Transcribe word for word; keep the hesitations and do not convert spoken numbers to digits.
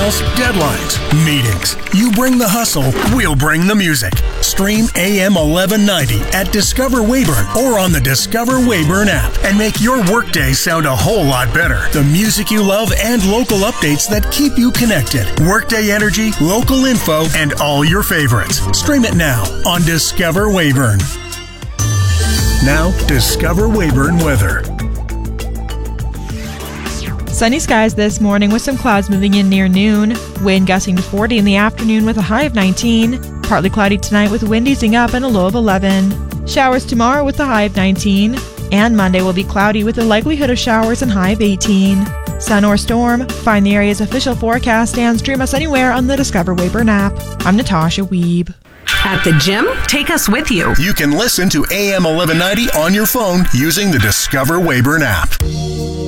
emails, deadlines, meetings. You bring the hustle, we'll bring the music. Stream A M eleven ninety at Discover Weyburn or on the Discover Weyburn app and make your workday sound a whole lot better. The music you love and local updates that keep you connected. Workday energy, local info, and all your favorites. Stream it now on Discover Weyburn. Now, Discover Weyburn weather. Sunny skies this morning with some clouds moving in near noon. Wind gusting to forty in the afternoon with a high of nineteen. Partly cloudy tonight with wind easing up and a low of eleven. Showers tomorrow with a high of nineteen. And Monday will be cloudy with a likelihood of showers and high of eighteen. Sun or storm? Find the area's official forecast and stream us anywhere on the Discover Weyburn app. I'm Natasha Wiebe. At the gym? Take us with you. You can listen to A M eleven ninety on your phone using the Discover Weyburn app.